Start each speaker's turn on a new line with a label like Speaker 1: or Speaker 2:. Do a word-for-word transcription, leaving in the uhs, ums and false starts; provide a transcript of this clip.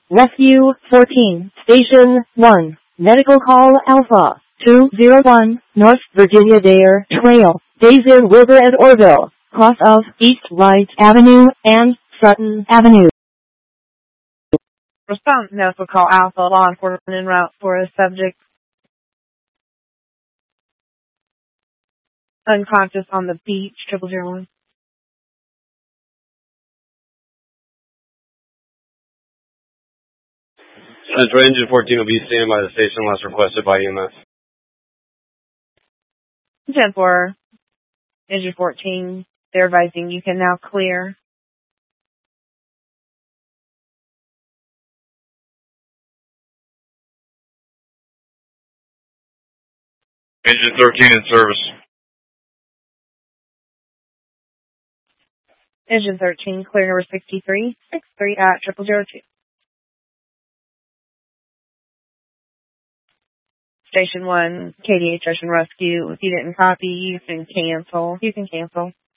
Speaker 1: Rescue fourteen, Station one, Medical Call Alpha two zero one, North Virginia Dare Trail, Days in Wilbur and Orville, cross of East Wright Avenue and Sutton Avenue.
Speaker 2: Response Medical Call Alpha, law enforcement en route for a subject unconscious on the beach, triple zero one.
Speaker 3: Central Engine fourteen will be standing by the station unless requested by E M S.
Speaker 2: ten four, Engine fourteen, they're advising you can now clear.
Speaker 4: Engine thirteen in service.
Speaker 2: Engine thirteen, clear number sixty-three, sixty-three at triple zero two. Station one, K D H Ocean Rescue. If you didn't copy, you can cancel. You can cancel.